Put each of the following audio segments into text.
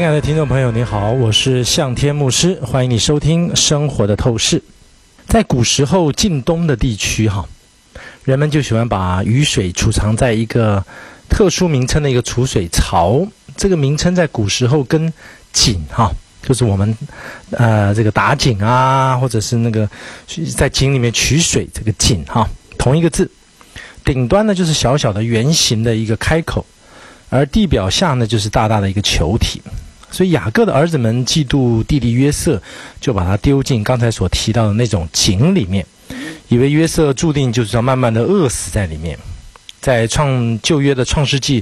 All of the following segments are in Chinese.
爱的听众朋友您好，我是向天牧师，欢迎你收听生活的透视。在古时候晋东的地区人们就喜欢把雨水储藏在一个特殊名称的一个储水槽，这个名称在古时候跟井就是我们这个打井啊，或者是那个在井里面取水，这个井同一个字。顶端呢就是小小的圆形的一个开口，而地表下呢就是大大的一个球体。所以雅各的儿子们嫉妒弟弟约瑟，就把他丢进刚才所提到的那种井里面，以为约瑟注定就是要慢慢的饿死在里面。在旧约的创世纪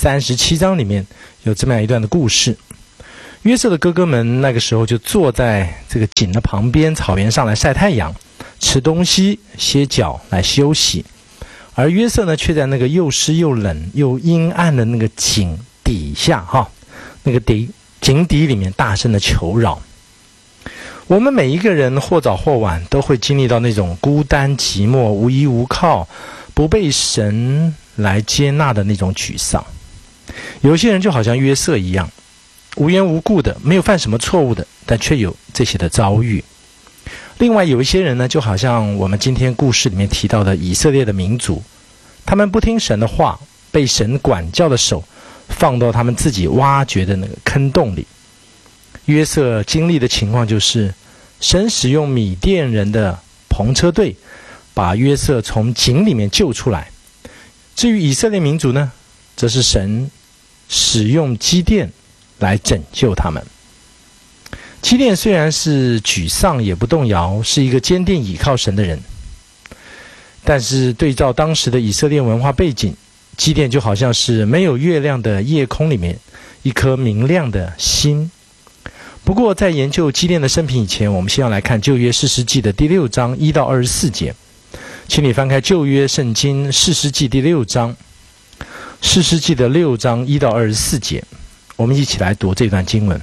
37章里面有这么样一段的故事，约瑟的哥哥们那个时候就坐在这个井的旁边草原上来晒太阳，吃东西，歇脚来休息。而约瑟呢却在那个又湿又冷又阴暗的那个井底下那个井底里面大声的求饶。我们每一个人或早或晚都会经历到那种孤单寂寞无依无靠不被神来接纳的那种沮丧。有些人就好像约瑟一样，无缘无故的没有犯什么错误的，但却有这些的遭遇。另外有一些人呢，就好像我们今天故事里面提到的以色列的民族，他们不听神的话，被神管教的手放到他们自己挖掘的那个坑洞里。约瑟经历的情况就是，神使用米甸人的篷车队把约瑟从井里面救出来。至于以色列民族呢，则是神使用基甸来拯救他们。基甸虽然是沮丧也不动摇，是一个坚定倚靠神的人，但是对照当时的以色列文化背景，基甸就好像是没有月亮的夜空里面一颗明亮的星。不过在研究基甸的生平以前，我们先要来看旧约士师记的第6章1到24节。请你翻开旧约圣经士师记第6章，士师记的6章1到24节，我们一起来读这段经文。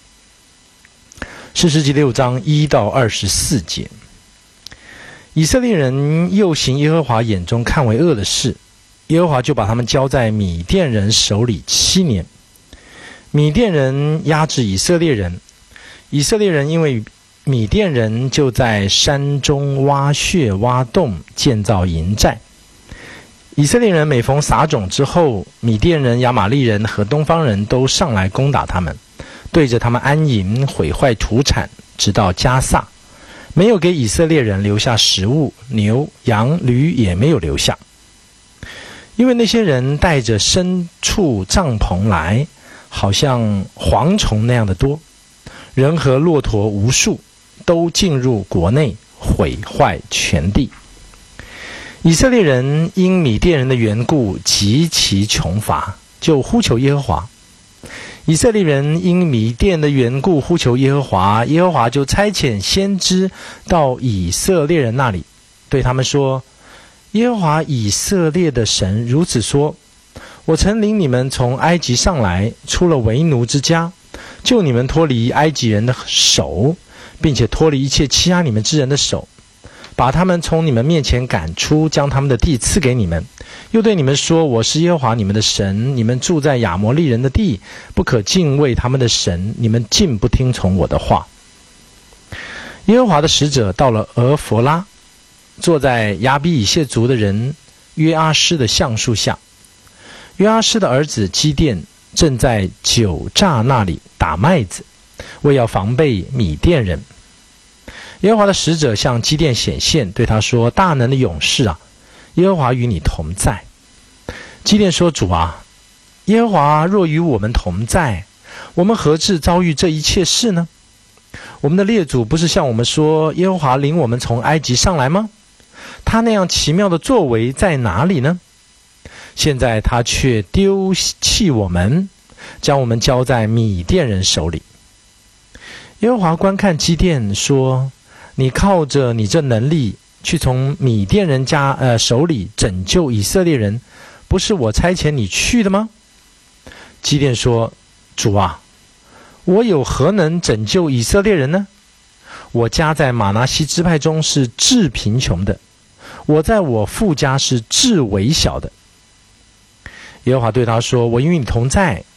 士师记6章1到24节。以色列人又行耶和华眼中看为恶的事，耶和华就把他们交在米甸人手里7年。米甸人压制以色列人，以色列人因为米甸人就在山中挖穴挖洞建造营寨。以色列人每逢撒种之后，米甸人、亚玛力人和东方人都上来攻打他们，对着他们安营，毁坏土产，直到加萨，没有给以色列人留下食物，牛羊驴也没有留下。因为那些人带着牲畜帐篷来，好像蝗虫那样的多，人和骆驼无数，都进入国内，毁坏全地。以色列人因米甸人的缘故极其穷乏，就呼求耶和华。以色列人因米甸的缘故呼求耶和华，耶和华就差遣先知到以色列人那里，对他们说：耶和华以色列的神如此说，我曾领你们从埃及上来，出了为奴之家，救你们脱离埃及人的手，并且脱离一切欺压你们之人的手，把他们从你们面前赶出，将他们的地赐给你们，又对你们说，我是耶和华你们的神，你们住在亚摩利人的地，不可敬畏他们的神，你们竟不听从我的话。耶和华的使者到了俄弗拉，坐在亚比以谢族的人约阿施的橡树下。约阿施的儿子基甸正在酒榨那里打麦子，为要防备米甸人。耶和华的使者向基甸显现，对他说：大能的勇士啊，耶和华与你同在。基甸说：主啊，耶和华若与我们同在，我们何至遭遇这一切事呢？我们的列祖不是向我们说，耶和华领我们从埃及上来吗？他那样奇妙的作为在哪里呢？现在他却丢弃我们，将我们交在米甸人手里。耶和华观看基甸说：你靠着你这能力去从米甸人手里拯救以色列人，不是我差遣你去的吗？基甸说：主啊，我有何能拯救以色列人呢？我家在玛拿西支派中是至贫穷的，我在我父家是至微小的。耶和华对他说：我因与你同在，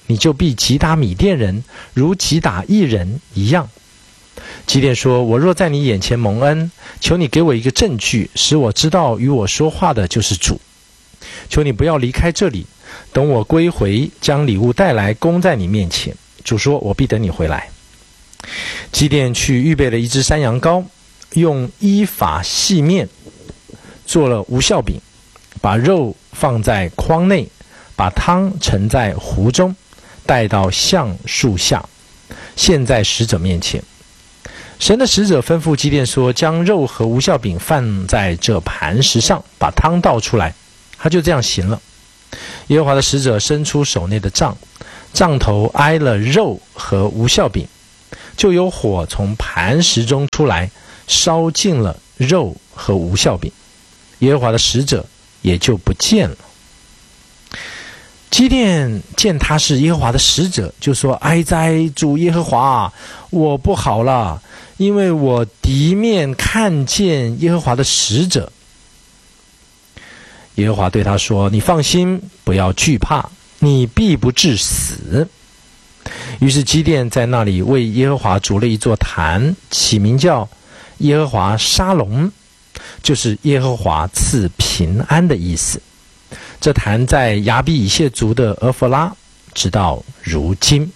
你就必击打米甸人，如击打一人一样。基甸说：我若在你眼前蒙恩，求你给我一个证据，使我知道与我说话的就是主。求你不要离开这里，等我归回，将礼物带来供在你面前。主说：我必等你回来。基甸去预备了一只山羊羔，用伊法细面做了无酵饼，把肉放在筐内，把汤盛在壶中，带到橡树下，献在使者面前。神的使者吩咐基甸说：将肉和无酵饼放在这磐石上，把汤倒出来。他就这样行了。耶和华的使者伸出手内的杖，杖头挨了肉和无酵饼，就有火从磐石中出来，烧尽了肉和无酵饼，耶和华的使者也就不见了。基甸见他是耶和华的使者，就说：哀哉，主耶和华，我不好了，因为我敌面看见耶和华的使者。耶和华对他说：你放心，不要惧怕，你必不致死。于是基甸在那里为耶和华筑了一座坛，起名叫耶和华沙龙，就是耶和华赐平安的意思。这坛在亚比以谢族的俄弗拉，直到如今。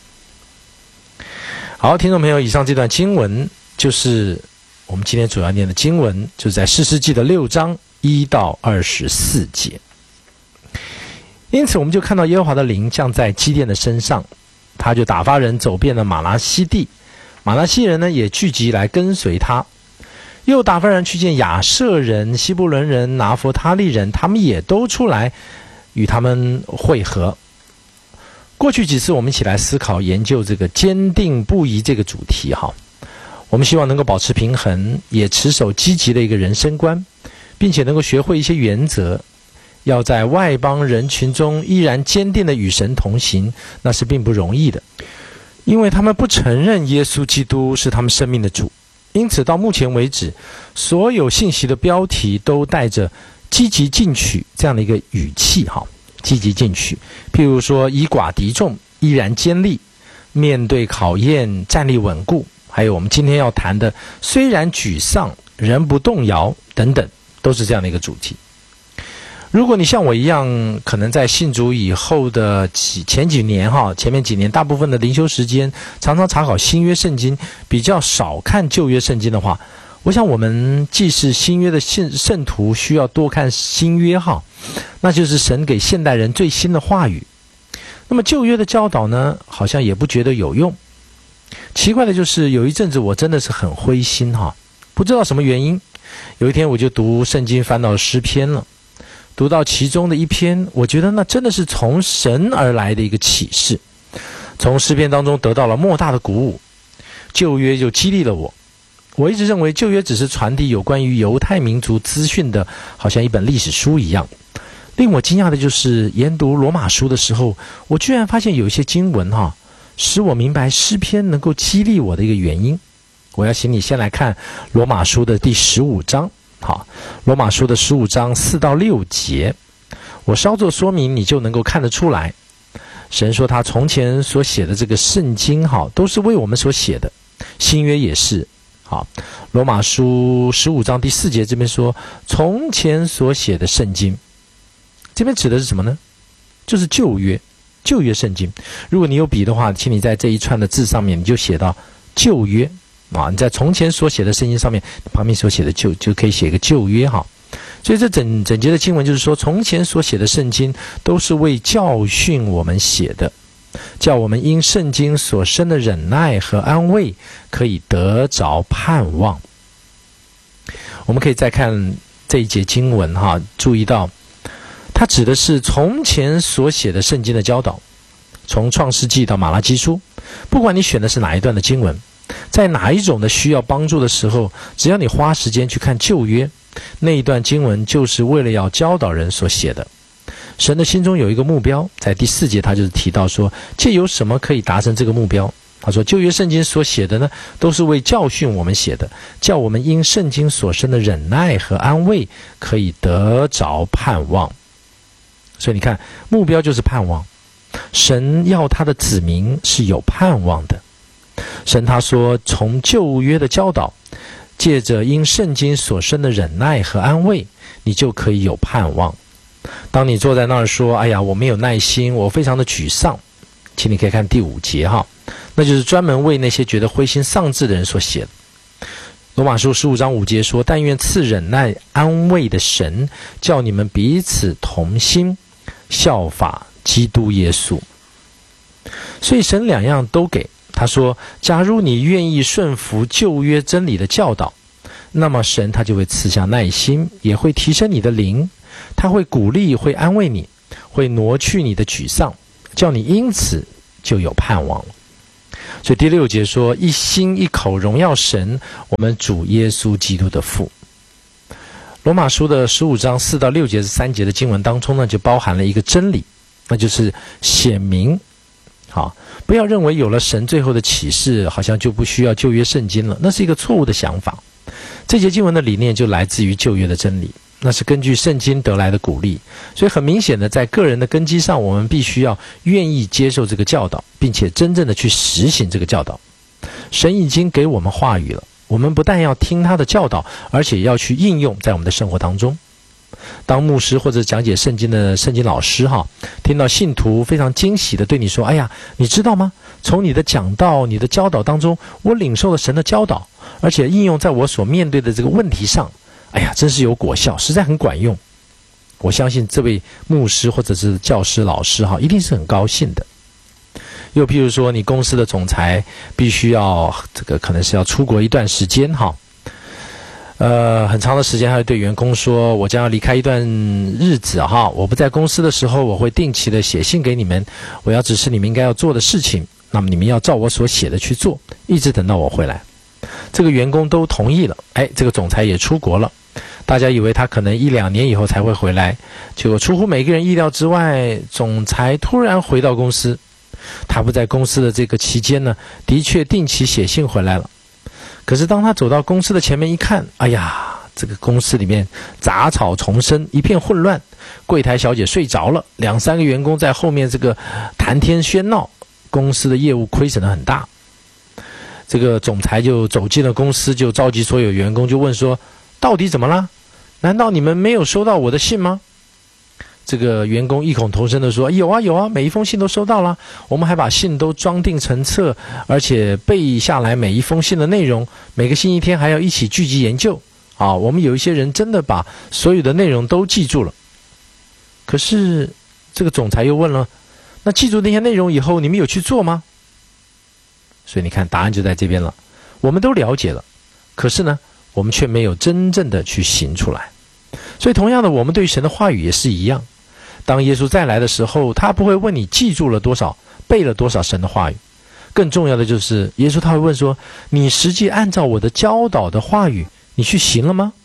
好，听众朋友，以上这段经文就是我们今天主要念的经文，就是在士师记的6章1到24节。因此我们就看到耶和华的灵降在基甸的身上，他就打发人走遍了马拿西地，马拿西人呢也聚集来跟随他，又打发人去见亚设人、希布伦人、拿弗他利人，他们也都出来与他们会合。过去几次我们一起来思考研究这个坚定不移这个主题哈，我们希望能够保持平衡，也持守积极的一个人生观，并且能够学会一些原则，要在外邦人群中依然坚定的与神同行，那是并不容易的，因为他们不承认耶稣基督是他们生命的主。因此到目前为止，所有信息的标题都带着积极进取这样的一个语气哈，积极进取。譬如说以寡敌众，依然坚立，面对考验站立稳固，还有我们今天要谈的虽然沮丧仍不动摇等等，都是这样的一个主题。如果你像我一样，可能在信主以后的前面几年大部分的灵修时间常常查考新约圣经，比较少看旧约圣经的话，我想我们既是新约的圣徒，需要多看新约那就是神给现代人最新的话语。那么旧约的教导呢，好像也不觉得有用。奇怪的就是有一阵子我真的是很灰心不知道什么原因。有一天我就读圣经，翻到诗篇了，读到其中的一篇，我觉得那真的是从神而来的一个启示，从诗篇当中得到了莫大的鼓舞。旧约就激励了我。我一直认为旧约只是传递有关于犹太民族资讯的，好像一本历史书一样。令我惊讶的就是研读罗马书的时候，我居然发现有一些经文使我明白诗篇能够激励我的一个原因。我要请你先来看罗马书的第15章。罗马书的15章4到6节，我稍作说明，你就能够看得出来。神说他从前所写的这个圣经都是为我们所写的，新约也是。罗马书15章第4节这边说从前所写的圣经，这边指的是什么呢？就是旧约圣经。如果你有笔的话，请你在这一串的字上面你就写到旧约你在从前所写的圣经上面旁边所写的就可以写一个旧约所以这整节的经文就是说，从前所写的圣经都是为教训我们写的，叫我们因圣经所生的忍耐和安慰可以得着盼望。我们可以再看这一节经文注意到它指的是从前所写的圣经的教导，从创世纪到马拉基书，不管你选的是哪一段的经文，在哪一种的需要帮助的时候，只要你花时间去看旧约，那一段经文就是为了要教导人所写的。神的心中有一个目标，在第4节他就是提到说，借由什么可以达成这个目标。他说旧约圣经所写的呢，都是为教训我们写的，叫我们因圣经所生的忍耐和安慰可以得着盼望。所以你看，目标就是盼望。 神要他的子民是有盼望的。神他说，从旧约的教导，借着因圣经所生的忍耐和安慰，你就可以有盼望。当你坐在那儿说，哎呀，我没有耐心，我非常的沮丧，请你可以看第5节哈，那就是专门为那些觉得灰心丧志的人所写的。罗马书15章5节说，但愿赐忍耐安慰的神，叫你们彼此同心，效法基督耶稣。所以神2样都给。他说，假如你愿意顺服旧约真理的教导，那么神他就会赐下耐心，也会提升你的灵，他会鼓励，会安慰你，会挪去你的沮丧，叫你因此就有盼望了。所以第6节说，一心一口荣耀神，我们主耶稣基督的父。罗马书的15章4到6节这3节的经文当中呢，就包含了一个真理，那就是显明。好，不要认为有了神最后的启示，好像就不需要旧约圣经了，那是一个错误的想法。这节经文的理念就来自于旧约的真理，那是根据圣经得来的鼓励。所以很明显的，在个人的根基上，我们必须要愿意接受这个教导，并且真正的去实行这个教导。神已经给我们话语了，我们不但要听他的教导，而且要去应用在我们的生活当中。当牧师或者讲解圣经的圣经老师听到信徒非常惊喜的对你说，哎呀，你知道吗？从你的讲道、你的教导当中，我领受了神的教导，而且应用在我所面对的这个问题上，哎呀，真是有果效，实在很管用。我相信这位牧师或者是教师老师一定是很高兴的。又譬如说，你公司的总裁必须要可能是要出国一段时间很长的时间，他会对员工说，我将要离开一段日子我不在公司的时候，我会定期的写信给你们，我要指示你们应该要做的事情，那么你们要照我所写的去做，一直等到我回来。这个员工都同意了，这个总裁也出国了，大家以为他可能1-2年以后才会回来，结果出乎每个人意料之外，总裁突然回到公司。他不在公司的这个期间呢，的确定期写信回来了。可是当他走到公司的前面一看，哎呀，这个公司里面杂草丛生，一片混乱，柜台小姐睡着了，2-3个员工在后面这个谈天喧闹，公司的业务亏损得很大。这个总裁就走进了公司，就召集所有员工，就问说，到底怎么了？难道你们没有收到我的信吗？这个员工异口同声地说，有啊，每一封信都收到了，我们还把信都装订成册，而且背下来每一封信的内容，每个星期天还要一起聚集研究我们有一些人真的把所有的内容都记住了。可是这个总裁又问了，那记住那些内容以后，你们有去做吗？所以你看，答案就在这边了，我们都了解了，可是呢，我们却没有真正的去行出来。所以同样的，我们对神的话语也是一样，当耶稣再来的时候，他不会问你记住了多少，背了多少神的话语，更重要的就是耶稣他会问说，你实际按照我的教导的话语，你去行了吗？